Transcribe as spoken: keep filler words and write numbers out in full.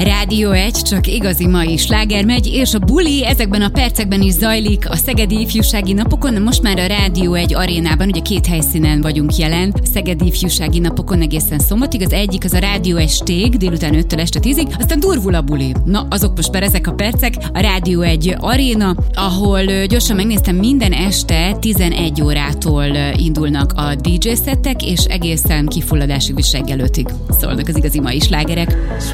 Rádió egy, csak igazi mai sláger megy, és a buli ezekben a percekben is zajlik a Szegedi Ifjúsági Napokon, most már a Rádió egy arénában, ugye két helyszínen vagyunk jelen, Szegedi Ifjúsági Napokon egészen szombatig, az egyik az a Rádió egy stég, délután öttől este tízig, aztán durvul a buli. Na, azok most már ezek a percek, a Rádió egy aréna, ahol gyorsan megnéztem, minden este tizenegy órától indulnak a dé dzsé szettek, és egészen kifulladásig is reggelőtig szólnak az igazi mai slágerek.